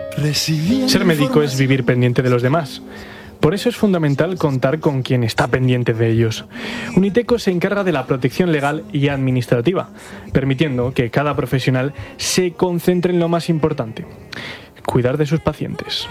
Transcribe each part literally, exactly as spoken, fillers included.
Ser médico es vivir pendiente de los demás. Por eso es fundamental contar con quien está pendiente de ellos. Uniteco se encarga de la protección legal y administrativa, permitiendo que cada profesional se concentre en lo más importante: cuidar de sus pacientes.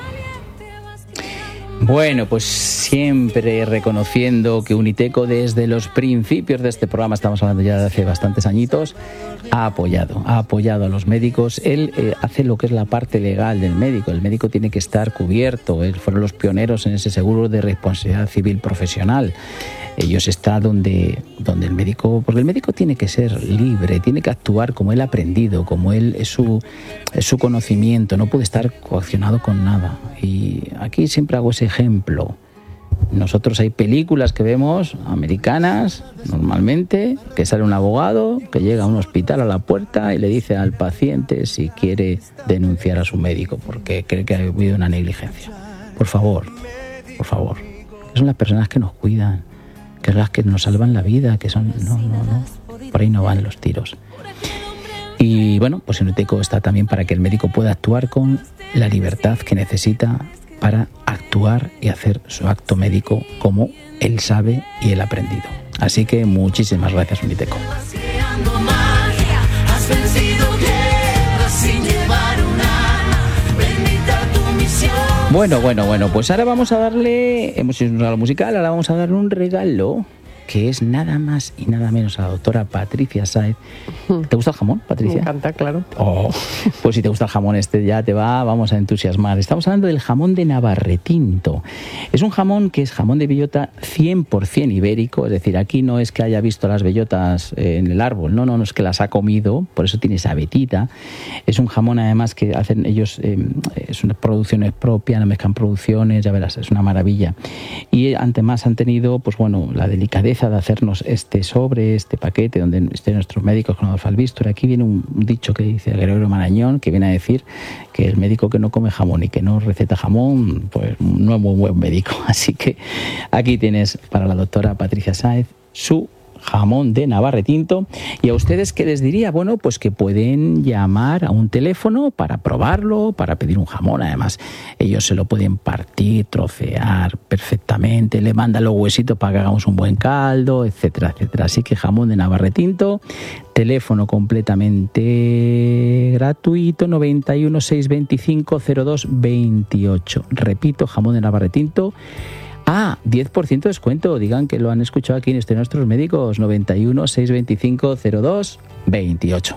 Bueno, pues siempre reconociendo que Uniteco desde los principios de este programa, estamos hablando ya de hace bastantes añitos, ha apoyado, ha apoyado a los médicos. Él eh, hace lo que es la parte legal del médico. El médico tiene que estar cubierto. Él fueron los pioneros en ese seguro de responsabilidad civil profesional. Ellos están donde, donde el médico, porque el médico tiene que ser libre, tiene que actuar como él ha aprendido, como él es su, es su conocimiento, no puede estar coaccionado con nada. Y aquí siempre hago ese ejemplo. Nosotros hay películas que vemos, americanas, normalmente, que sale un abogado que llega a un hospital a la puerta y le dice al paciente si quiere denunciar a su médico porque cree que ha habido una negligencia. Por favor, por favor. Son las personas que nos cuidan, que son las que nos salvan la vida, que son... No, no, no. Por ahí no van los tiros. Y bueno, pues Uniteco está también para que el médico pueda actuar con la libertad que necesita para actuar y hacer su acto médico como él sabe y él ha aprendido. Así que muchísimas gracias, Uniteco. Bueno, bueno, bueno, pues ahora vamos a darle, hemos hecho un regalo musical, ahora vamos a darle un regalo que es nada más y nada menos a la doctora Patricia Sáez. ¿Te gusta el jamón, Patricia? Me encanta, claro. Oh, pues si te gusta el jamón este ya te va, vamos a entusiasmar. Estamos hablando del jamón de Navarretinto. Es un jamón que es jamón de bellota cien por ciento ibérico, es decir, aquí no es que haya visto las bellotas en el árbol, no, no, no es que las ha comido, por eso tiene esa vetita. Es un jamón además que hacen ellos, eh, es una producción propia, no mezclan producciones, ya verás, es una maravilla. Y además han tenido, pues bueno, la delicadeza de hacernos este sobre, este paquete donde estén nuestros médicos con Adolfo Albistor. Aquí viene un dicho que dice Gregorio Marañón, que viene a decir que el médico que no come jamón y que no receta jamón, pues no es muy buen médico. Así que aquí tienes para la doctora Patricia Sáez su jamón de Navarretinto. Y a ustedes, ¿qué les diría? Bueno, pues que pueden llamar a un teléfono para probarlo, para pedir un jamón. Además, ellos se lo pueden partir, trocear perfectamente, le mandan los huesitos para que hagamos un buen caldo, etcétera, etcétera. Así que jamón de Navarretinto, teléfono completamente gratuito, noventa y uno, seiscientos veinticinco, cero dos veintiocho. Repito, jamón de Navarretinto. Ah, diez por ciento de descuento. Digan que lo han escuchado aquí en este Nuestros Médicos. noventa y uno, seiscientos veinticinco, cero dos veintiocho.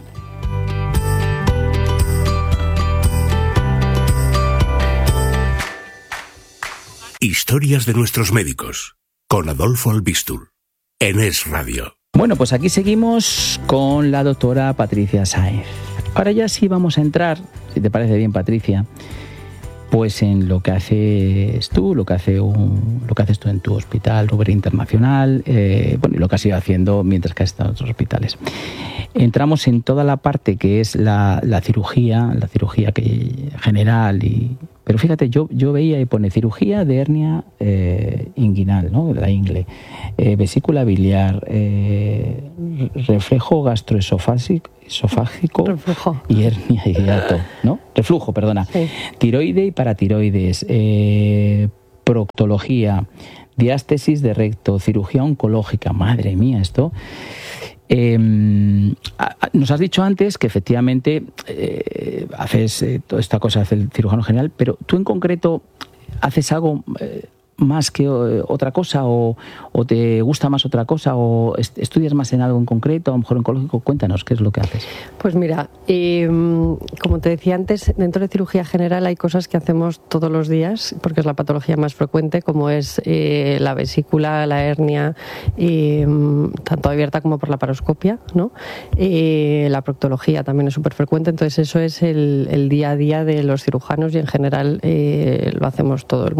Historias de nuestros médicos. Con Adolfo Albistur. En Es Radio. Bueno, pues aquí seguimos con la doctora Patricia Sáez. Ahora ya sí vamos a entrar, si te parece bien, Patricia, pues en lo que haces tú, lo que hace un, lo que haces tú en tu hospital Ruber Internacional, eh, bueno, y lo que has ido haciendo mientras que has estado en otros hospitales. Entramos en toda la parte que es la, la cirugía, la cirugía que, general, y, pero fíjate, yo, yo veía y pone cirugía de hernia eh, inguinal, ¿no? La ingle, eh, vesícula biliar, eh, reflejo gastroesofágico, esofágico Reflujo. Y hernia de hiato, ¿no? Reflujo, perdona. Sí. Tiroide y paratiroides, eh, proctología, diástesis de recto, cirugía oncológica. Madre mía, esto. Eh, nos has dicho antes que efectivamente eh, haces eh, toda esta cosa, hace el cirujano general, pero tú en concreto haces algo eh, más que eh, otra cosa, o, o te gusta más otra cosa, o est- estudias más en algo en concreto, a lo mejor oncológico. Cuéntanos, ¿qué es lo que haces? Pues mira, eh, como te decía antes, dentro de cirugía general hay cosas que hacemos todos los días, porque es la patología más frecuente, como es eh, la vesícula, la hernia, eh, tanto abierta como por la paroscopia, ¿no? Eh, la proctología también es súper frecuente, entonces eso es el, el día a día de los cirujanos y en general eh, lo hacemos todo el mundo.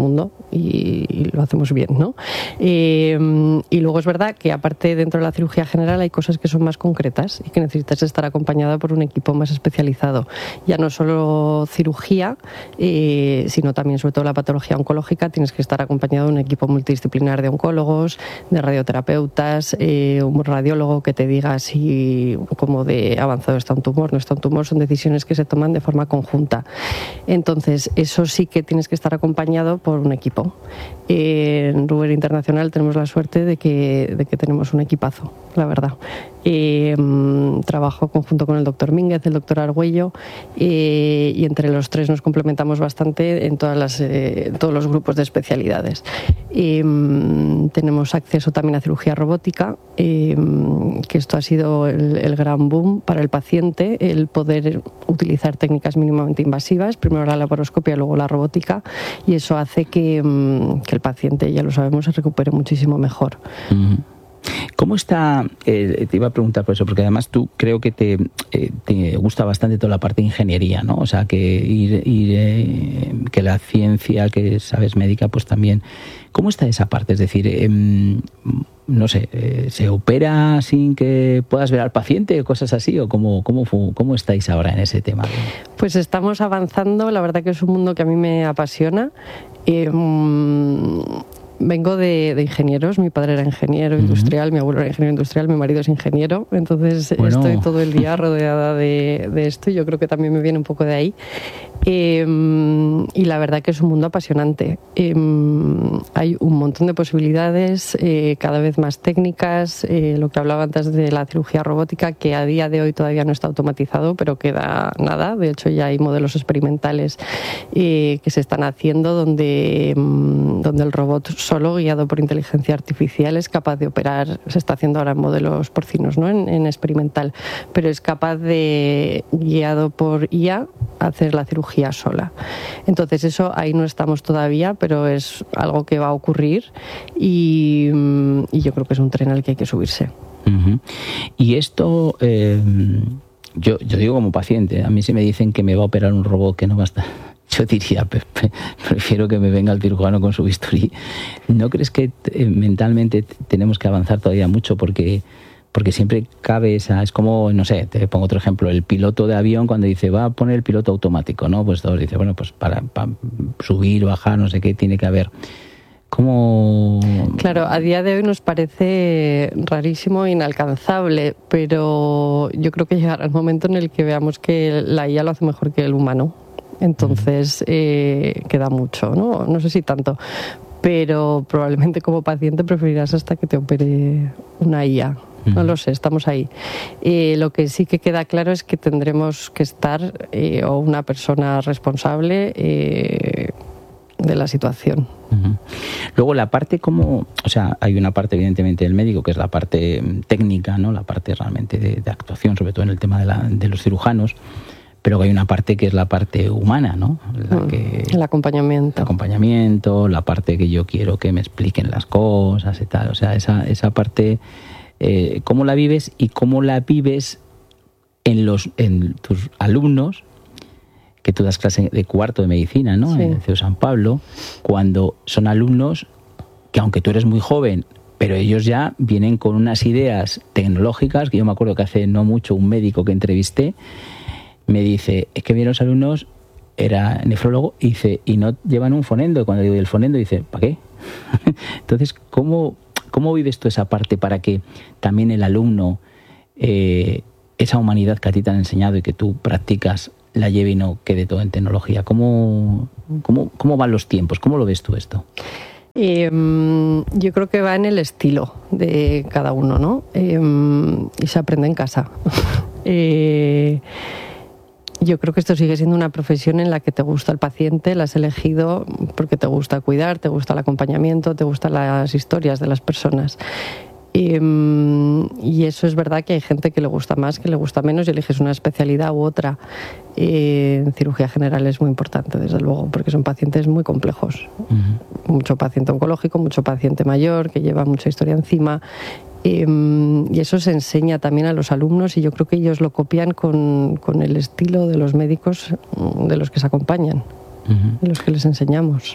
y, y lo hacemos bien, ¿no? Eh, y luego es verdad que aparte dentro de la cirugía general hay cosas que son más concretas y que necesitas estar acompañada por un equipo más especializado. Ya no solo cirugía, eh, sino también sobre todo la patología oncológica, tienes que estar acompañado de un equipo multidisciplinar de oncólogos, de radioterapeutas, eh, un radiólogo que te diga si cómo de avanzado está un tumor, no está un tumor, son decisiones que se toman de forma conjunta. Entonces, eso sí que tienes que estar acompañado por un equipo. En Ruber Internacional tenemos la suerte de que, de que tenemos un equipazo, la verdad. Eh, trabajo conjunto con el doctor Mínguez, el doctor Argüello, eh, y entre los tres nos complementamos bastante en todas las, eh, todos los grupos de especialidades. Eh, tenemos acceso también a cirugía robótica, eh, que esto ha sido el, el gran boom para el paciente, el poder utilizar técnicas mínimamente invasivas, primero la laparoscopia, luego la robótica, y eso hace que, que el paciente, ya lo sabemos, se recupere muchísimo mejor. Uh-huh. ¿Cómo está? Eh, te iba a preguntar por eso, porque además tú creo que te, eh, te gusta bastante toda la parte de ingeniería, ¿no? O sea, que ir, ir eh, que la ciencia, que sabes médica, pues también. ¿Cómo está esa parte? Es decir, eh, no sé, eh, ¿se opera sin que puedas ver al paciente o cosas así? ¿O cómo, cómo, cómo estáis ahora en ese tema? Pues estamos avanzando, la verdad que es un mundo que a mí me apasiona. Eh, Vengo de, de ingenieros, mi padre era ingeniero industrial, uh-huh. mi abuelo era ingeniero industrial, mi marido es ingeniero, entonces bueno. estoy todo el día rodeada de, de esto y yo creo que también me viene un poco de ahí. Eh, y la verdad que es un mundo apasionante. Eh, hay un montón de posibilidades, eh, cada vez más técnicas, eh, lo que hablaba antes de la cirugía robótica, que a día de hoy todavía no está automatizado, pero queda nada. De hecho, ya hay modelos experimentales eh, que se están haciendo donde, donde el robot solo, guiado por inteligencia artificial, es capaz de operar. Se está haciendo ahora en modelos porcinos, ¿no? en, en experimental, pero es capaz de, guiado por I A, hacer la cirugía sola. Entonces eso ahí no estamos todavía, pero es algo que va a ocurrir y, y yo creo que es un tren al que hay que subirse. Uh-huh. Y esto, eh, yo, yo digo como paciente, a mí si me dicen que me va a operar un robot que no va a estar, yo diría, prefiero que me venga el cirujano con su bisturí. ¿No crees que eh, mentalmente tenemos que avanzar todavía mucho? Porque Porque siempre cabe esa, es como, no sé, te pongo otro ejemplo, el piloto de avión cuando dice, va a poner el piloto automático, ¿no? Pues todos dicen, bueno, pues para, para subir, bajar, no sé qué, tiene que haber. ¿Cómo? Claro, a día de hoy nos parece rarísimo e inalcanzable, pero yo creo que llegará el momento en el que veamos que la I A lo hace mejor que el humano. Entonces, eh, queda mucho, ¿no? No sé si tanto, pero probablemente como paciente preferirás hasta que te opere una I A. No lo sé, estamos ahí. Eh, lo que sí que queda claro es que tendremos que estar, eh, o una persona responsable eh, de la situación. Uh-huh. Luego la parte como, o sea, hay una parte evidentemente del médico que es la parte técnica, ¿no? La parte realmente de, de actuación, sobre todo en el tema de, la, de los cirujanos. Pero hay una parte que es la parte humana, ¿no? La que, el acompañamiento. El acompañamiento, la parte que yo quiero que me expliquen las cosas y tal. O sea, esa, esa parte, eh, ¿cómo la vives y cómo la vives en, los, en tus alumnos? Que tú das clase de cuarto de medicina, ¿no? Sí. En C E U San Pablo, cuando son alumnos que aunque tú eres muy joven, pero ellos ya vienen con unas ideas tecnológicas, que yo me acuerdo que hace no mucho un médico que entrevisté me dice, es que vienen los alumnos, era nefrólogo, y dice, y no llevan un fonendo. Y cuando digo el fonendo, dice, ¿para qué? Entonces, ¿cómo, ¿cómo vives tú esa parte para que también el alumno, eh, esa humanidad que a ti te han enseñado y que tú practicas, la lleve y no quede todo en tecnología? ¿Cómo, cómo, cómo van los tiempos? ¿Cómo lo ves tú esto? Eh, yo creo que va en el estilo de cada uno, ¿no? Eh, y se aprende en casa. eh... Yo creo que esto sigue siendo una profesión en la que te gusta el paciente, la has elegido porque te gusta cuidar, te gusta el acompañamiento, te gustan las historias de las personas. Y, y eso es verdad que hay gente que le gusta más, que le gusta menos y eliges una especialidad u otra. Y en cirugía general es muy importante, desde luego, porque son pacientes muy complejos. Uh-huh. Mucho paciente oncológico, mucho paciente mayor que lleva mucha historia encima. Y, y eso se enseña también a los alumnos y yo creo que ellos lo copian con, con el estilo de los médicos de los que se acompañan, uh-huh. de los que les enseñamos.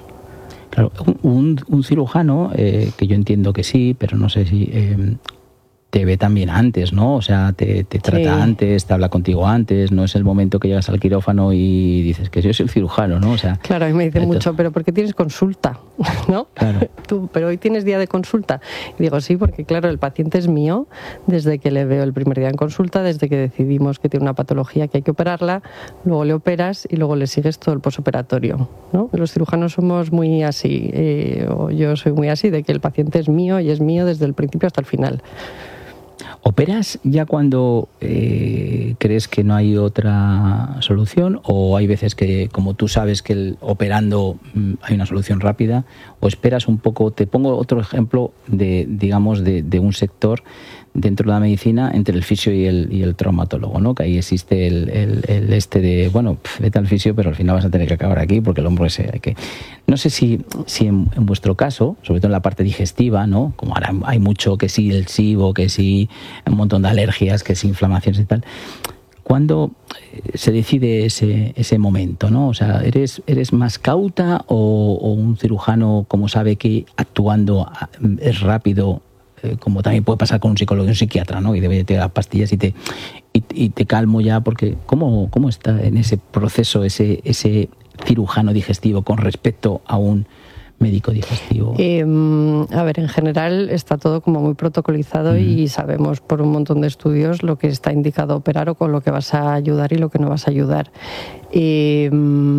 Claro, un, un cirujano, eh, que yo entiendo que sí, pero no sé si... Eh, te ve también antes, ¿no? O sea, te, te trata sí. antes, te habla contigo antes, no es el momento que llegas al quirófano y dices que yo soy el cirujano, ¿no? O sea, claro, a mí me dicen entonces... mucho, pero ¿por qué tienes consulta? ¿No? Claro. Tú, pero hoy tienes día de consulta. Y digo, sí, porque claro, el paciente es mío desde que le veo el primer día en consulta, desde que decidimos que tiene una patología que hay que operarla, luego le operas y luego le sigues todo el posoperatorio, ¿no? Los cirujanos somos muy así, eh, o yo soy muy así, de que el paciente es mío y es mío desde el principio hasta el final. ¿Operas ya cuando eh, crees que no hay otra solución, o hay veces que, como tú sabes que el, operando mm, hay una solución rápida, o esperas un poco? Te pongo otro ejemplo de, digamos, de, de un sector dentro de la medicina entre el fisio y el, y el traumatólogo, ¿no? Que ahí existe el, el, el este de, bueno, pf, vete al fisio, pero al final vas a tener que acabar aquí porque el hombro ese hay que... No sé si, si en, en vuestro caso, sobre todo en la parte digestiva, ¿no? Como ahora hay mucho que sí el SIBO, que sí un montón de alergias, que sí inflamaciones y tal. ¿Cuándo se decide ese, ese momento, ¿no? O sea, ¿eres, eres más cauta o, o un cirujano, como sabe que actuando es rápido, eh, como también puede pasar con un psicólogo y un psiquiatra, ¿no? Y debe te dar pastillas y te, y, y te calmo ya, porque ¿cómo, cómo está en ese proceso ese, ese cirujano digestivo con respecto a un médico digestivo? Eh, a ver, en general está todo como muy protocolizado uh-huh. y sabemos por un montón de estudios lo que está indicado operar o con lo que vas a ayudar y lo que no vas a ayudar. Eh,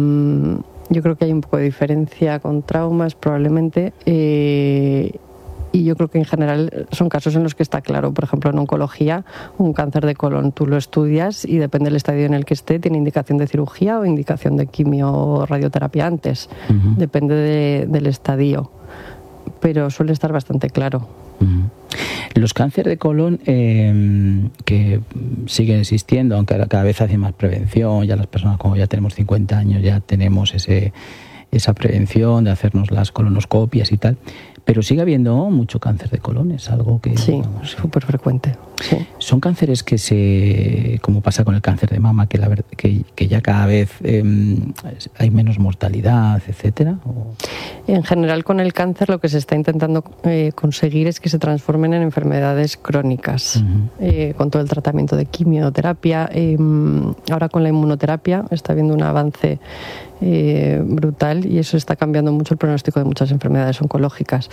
yo creo que hay un poco de diferencia con traumas probablemente, eh, y yo creo que en general son casos en los que está claro. Por ejemplo, en oncología, un cáncer de colon, tú lo estudias y depende del estadio en el que esté, tiene indicación de cirugía o indicación de quimio o radioterapia antes. Uh-huh. Depende de, del estadio, pero suele estar bastante claro. Uh-huh. Los cánceres de colon eh, que siguen existiendo, aunque ahora cada vez hace más prevención, ya las personas como ya tenemos cincuenta años ya tenemos ese, esa prevención de hacernos las colonoscopias y tal. Pero sigue habiendo mucho cáncer de colon, es algo que... Sí, súper frecuente. Sí. Son cánceres que se... como pasa con el cáncer de mama, que, la, que, que ya cada vez eh, hay menos mortalidad, etcétera. ¿O? En general, con el cáncer lo que se está intentando eh, conseguir es que se transformen en enfermedades crónicas, uh-huh. eh, con todo el tratamiento de quimioterapia. Eh, ahora con la inmunoterapia está habiendo un avance eh, brutal y eso está cambiando mucho el pronóstico de muchas enfermedades oncológicas.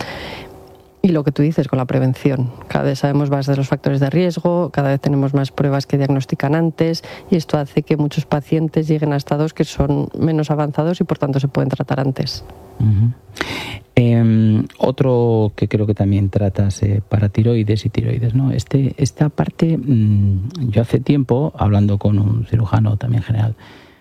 Y lo que tú dices con la prevención, cada vez sabemos más de los factores de riesgo, cada vez tenemos más pruebas que diagnostican antes y esto hace que muchos pacientes lleguen a estados que son menos avanzados y por tanto se pueden tratar antes. Uh-huh. Eh, otro que creo que también tratas, eh, paratiroides y tiroides, ¿no? Este, esta parte, mmm, yo hace tiempo, hablando con un cirujano también general,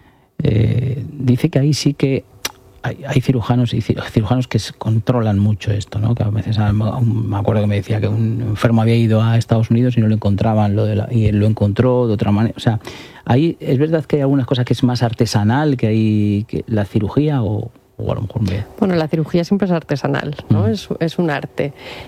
eh, dice que ahí sí que Hay, hay cirujanos y cirujanos que controlan mucho esto, ¿no? Que a veces me acuerdo que me decía que un enfermo había ido a Estados Unidos y no lo encontraban lo de la, y él lo encontró de otra manera. O sea, ahí es verdad que hay algunas cosas que es más artesanal que hay que la cirugía o, o a lo mejor me... Bueno, la cirugía siempre es artesanal, ¿no? Mm. Es, es un arte.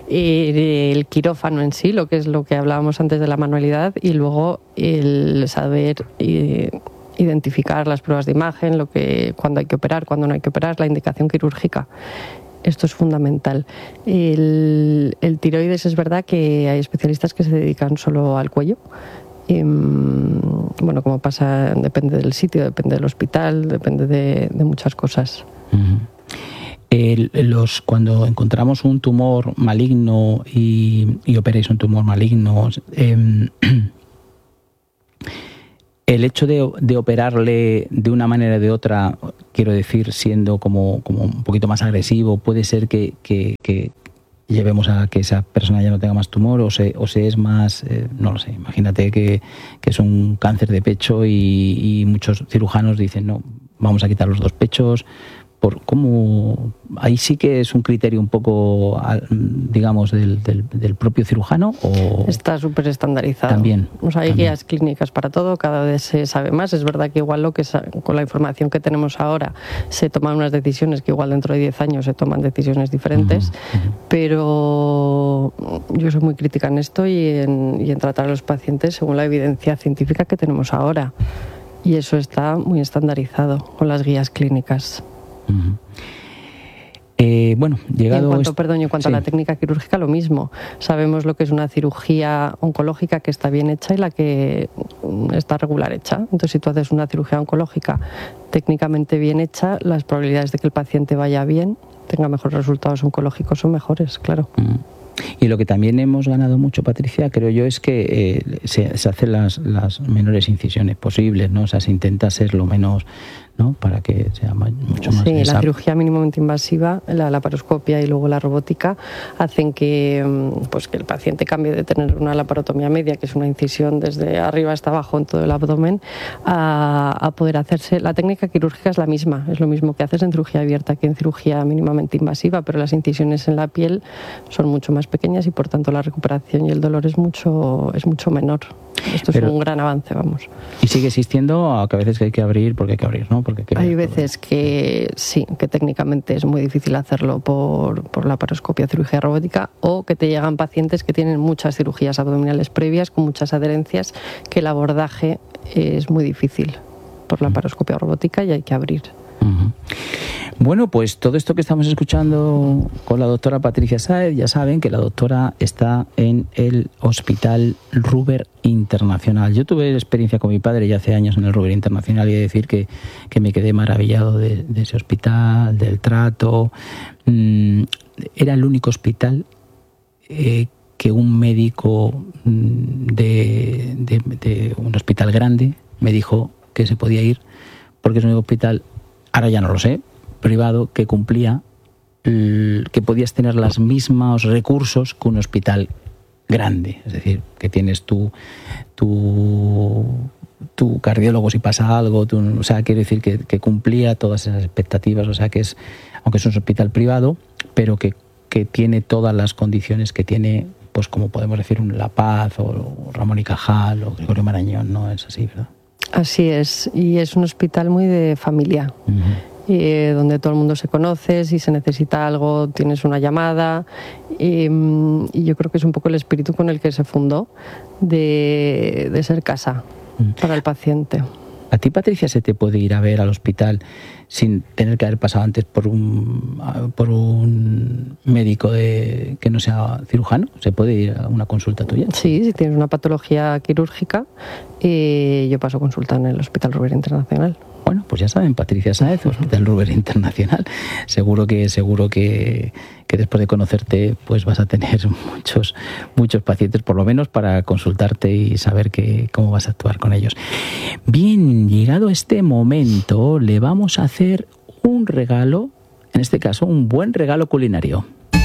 Y el quirófano en sí, lo que es lo que hablábamos antes de la manualidad, y luego el saber y identificar las pruebas de imagen, lo que, cuándo hay que operar, cuándo no hay que operar, la indicación quirúrgica. Esto es fundamental. El, el tiroides es verdad que hay especialistas que se dedican solo al cuello. Y, bueno, como pasa, depende del sitio, depende del hospital, depende de, de muchas cosas. Uh-huh. El, los, cuando encontramos un tumor maligno y, y operáis un tumor maligno, eh, el hecho de, de operarle de una manera o de otra, quiero decir, siendo como, como un poquito más agresivo, puede ser que, que, que llevemos a que esa persona ya no tenga más tumor o se, o se es más, eh, no lo sé, imagínate que, que es un cáncer de pecho y, y muchos cirujanos dicen, no, vamos a quitar los dos pechos. Por cómo ahí sí que es un criterio un poco, digamos, del, del, del propio cirujano, o está súper estandarizado. También. O sea, hay también. guías clínicas para todo, cada vez se sabe más. Es verdad que igual lo que con la información que tenemos ahora se toman unas decisiones que igual dentro de diez años se toman decisiones diferentes, uh-huh, uh-huh. Pero yo soy muy crítica en esto y en, y en tratar a los pacientes según la evidencia científica que tenemos ahora. Y eso está muy estandarizado con las guías clínicas. Uh-huh. Eh, bueno, llegado... Y en cuanto, est- perdón, en cuanto sí. a la técnica quirúrgica, lo mismo. Sabemos lo que es una cirugía oncológica que está bien hecha y la que está regular hecha. Entonces, si tú haces una cirugía oncológica técnicamente bien hecha, las probabilidades de que el paciente vaya bien, tenga mejores resultados oncológicos son mejores, claro. Mm. Y lo que también hemos ganado mucho, Patricia, creo yo, es que eh, se, se hacen las, las menores incisiones posibles, ¿no? O sea, se intenta ser lo menos, ¿no? Para que sea ma- mucho más Sí, la exacto. cirugía mínimamente invasiva, la laparoscopia y luego la robótica hacen que, mm, pues, que el paciente cambie de tener una laparotomía media, que es una incisión desde arriba hasta abajo en todo el abdomen, a, a poder hacerse... La técnica quirúrgica es la misma, es lo mismo que haces en cirugía abierta que en cirugía mínimamente invasiva, pero las incisiones en la piel son mucho más pequeñas y por tanto la recuperación y el dolor es mucho, es mucho menor. Esto Pero- es un gran avance, vamos. Y sigue existiendo, aunque a veces que hay que abrir, porque hay que abrir, ¿no? Porque hay que Hay ver todo. veces que sí, que técnicamente es muy difícil hacerlo por, por laparoscopia, cirugía robótica, o que te llegan pacientes que tienen muchas cirugías abdominales previas, con muchas adherencias, que el abordaje es muy difícil por laparoscopia robótica y hay que abrir. Ujú. Bueno, pues todo esto que estamos escuchando con la doctora Patricia Sáez, ya saben que la doctora está en el Hospital Ruber Internacional. Yo tuve experiencia con mi padre ya hace años en el Ruber Internacional y he de decir que, que me quedé maravillado de, de ese hospital, del trato. Mm, era el único hospital eh, que un médico mm, de, de, de un hospital grande me dijo que se podía ir, porque es un hospital, ahora ya no lo sé, privado, que cumplía, l- que podías tener los mismos recursos que un hospital grande. Es decir, que tienes tu, tu, tu cardiólogo si pasa algo, tu, o sea, quiero decir que, que cumplía todas esas expectativas, o sea, que es, aunque es un hospital privado, pero que, que tiene todas las condiciones que tiene, pues como podemos decir, un La Paz o Ramón y Cajal o Gregorio Marañón, ¿no? Es así, ¿verdad? Así es, y es un hospital muy de familia. Ujú. Eh, donde todo el mundo se conoce, si se necesita algo tienes una llamada, eh, y yo creo que es un poco el espíritu con el que se fundó de, de ser casa Mm. para el paciente. ¿A ti, Patricia, se te puede ir a ver al hospital sin tener que haber pasado antes por un por un médico de, que no sea cirujano? ¿Se puede ir a una consulta tuya? Sí, si tienes una patología quirúrgica, eh, yo paso consulta en el Hospital Ruber Internacional. Bueno, pues ya saben, Patricia Sáez, Hospital Ruber Internacional. Seguro que seguro que, que después de conocerte, pues vas a tener muchos muchos pacientes, por lo menos para consultarte y saber que, cómo vas a actuar con ellos. Bien, llegado este momento, le vamos a hacer un regalo, en este caso, un buen regalo culinario.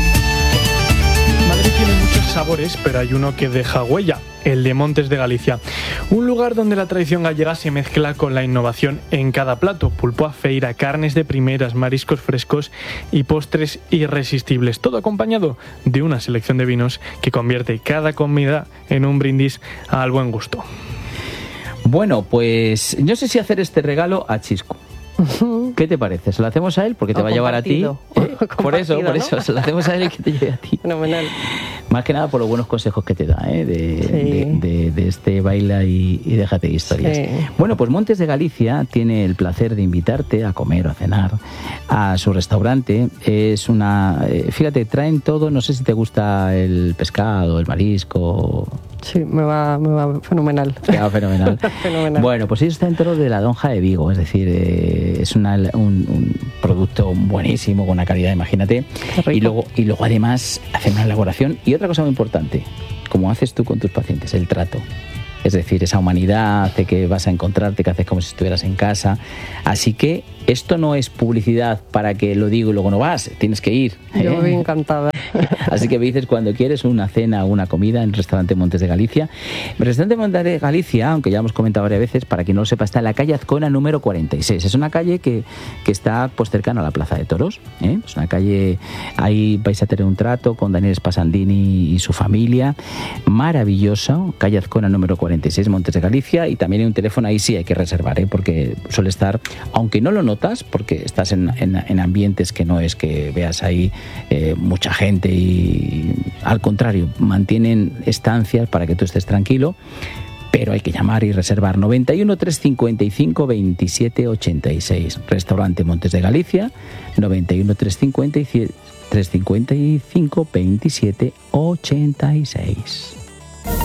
Madrid tiene muchos sabores, pero hay uno que deja huella, el de Montes de Galicia. Un lugar donde la tradición gallega se mezcla con la innovación en cada plato. Pulpo a feira, carnes de primeras, mariscos frescos y postres irresistibles. Todo acompañado de una selección de vinos que convierte cada comida en un brindis al buen gusto. Bueno, pues no sé si hacer este regalo a Chisco. ¿Qué te parece? ¿Se lo hacemos a él? Porque te O va a llevar a ti. compartido. ¿Eh? Por eso, por Compartido, eso. ¿no? Se lo hacemos a él y que te lleve a ti. Fenomenal. Más que nada por los buenos consejos que te da, ¿eh? de, Sí. de, de, de este baila y, y déjate de historias. Sí. Bueno, pues Montes de Galicia tiene el placer de invitarte a comer o a cenar a su restaurante. Es una... eh, fíjate, traen todo, no sé si te gusta el pescado, el marisco... Sí, me va, me va fenomenal. Queda fenomenal. Fenomenal. Bueno, pues ellos están dentro de la Donja de Vigo, es decir, eh, es una, un, un producto buenísimo, con una calidad, imagínate. Qué rico. Y luego, y luego además hacen una elaboración. Y otra cosa muy importante, como haces tú con tus pacientes, el trato. Es decir, esa humanidad hace que vas a encontrarte, que haces como si estuvieras en casa. Así que esto no es publicidad para que lo digo y luego no vas, tienes que ir. Yo ¿eh? me voy encantada. Así que me dices cuando quieres una cena o una comida en el restaurante Montes de Galicia. El restaurante Montes de Galicia, aunque ya hemos comentado varias veces, para quien no lo sepa, está en la calle Azcona número cuarenta y seis. Es una calle que, que está pues cercana a la Plaza de Toros. ¿eh? Es una calle, ahí vais a tener un trato con Daniel Spasandini y su familia. Maravillosa, calle Azcona número cuarenta y seis, Montes de Galicia. Y también hay un teléfono, ahí sí hay que reservar, ¿eh? porque suele estar, aunque no lo notas, porque estás en, en, en ambientes que no es que veas ahí eh, mucha gente, y al contrario, mantienen estancias para que tú estés tranquilo, pero hay que llamar y reservar. Noventa y uno, trescientos cincuenta y cinco, veintisiete ochenta y seis. Restaurante Montes de Galicia, noventa y uno, trescientos cincuenta y cinco, veintisiete ochenta y seis.